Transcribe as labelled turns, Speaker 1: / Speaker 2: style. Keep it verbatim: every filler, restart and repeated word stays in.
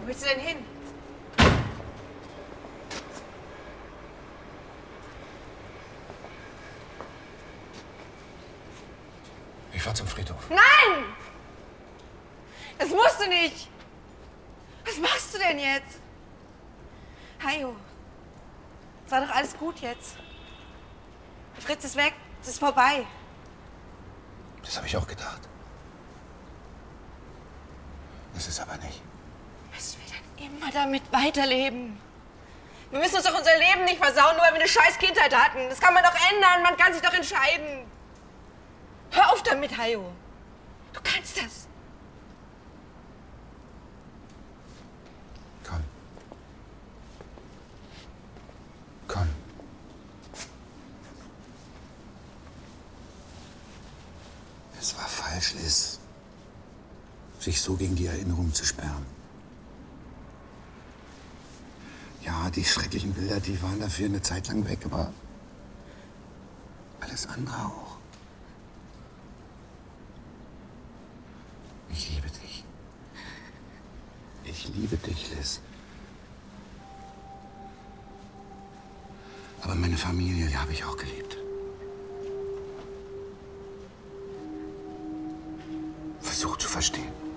Speaker 1: Wo willst du denn hin?
Speaker 2: Ich fahr zum Friedhof.
Speaker 1: Nein! Das musst du nicht! Was machst du denn jetzt? Hajo, es war doch alles gut jetzt. Fritz ist weg, es ist vorbei.
Speaker 2: Das habe ich auch gedacht. Das ist aber nicht.
Speaker 1: Müssen wir dann immer damit weiterleben? Wir müssen uns doch unser Leben nicht versauen, nur weil wir eine scheiß Kindheit hatten. Das kann man doch ändern, man kann sich doch entscheiden. Hör auf damit, Hajo. Du kannst das.
Speaker 2: Komm. Komm. Es war falsch, Liz, sich so gegen die Erinnerung zu sperren. Ja, die schrecklichen Bilder, die waren dafür eine Zeit lang weg, aber alles andere auch. Ich liebe dich. Ich liebe dich, Liz. Aber meine Familie, die habe ich auch geliebt. Versuch zu verstehen.